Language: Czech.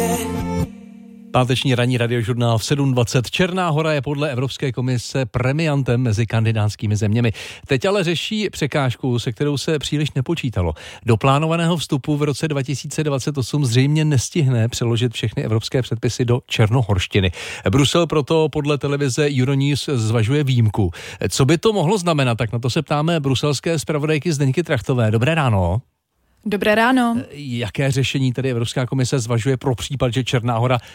Páteční ranní radiožurnál v 7:20. Černá Hora je podle Evropské komise premiantem mezi kandidátskými zeměmi. Teď ale řeší překážku, se kterou se příliš nepočítalo. Do plánovaného vstupu v roce 2028 zřejmě nestihne přeložit všechny evropské předpisy do černohorštiny. Brusel proto podle televize Euronews zvažuje výjimku. Co by to mohlo znamenat? Tak na to se ptáme bruselské zpravodajky Zdeňky Trachtové. Dobré ráno. Dobré ráno. Jaké řešení tedy Evropská komise zvažuje pro případ, že Černá Hora